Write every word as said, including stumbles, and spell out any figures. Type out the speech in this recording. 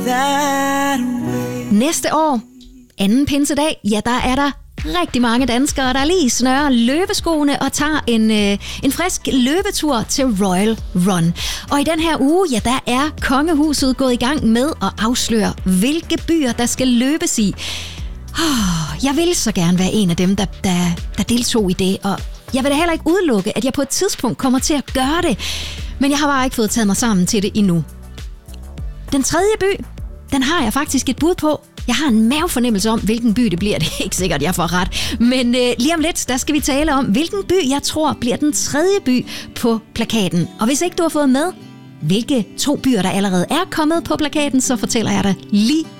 Næste år, anden pinsedag, ja, der er der rigtig mange danskere, der lige snører løbeskoene og tager en, øh, en frisk løbetur til Royal Run. Og i den her uge, ja, der er kongehuset gået i gang med at afsløre, hvilke byer der skal løbes i. Oh, jeg vil så gerne være en af dem, der, der, der deltog i det, og jeg vil da heller ikke udelukke, at jeg på et tidspunkt kommer til at gøre det. Men jeg har bare ikke fået taget mig sammen til det endnu. Den tredje by, den har jeg faktisk et bud på. Jeg har en mavefornemmelse om, hvilken by det bliver. Det er ikke sikkert, jeg får ret. Men øh, lige om lidt, der skal vi tale om, hvilken by jeg tror bliver den tredje by på plakaten. Og hvis ikke du har fået med, hvilke to byer, der allerede er kommet på plakaten, så fortæller jeg dig lige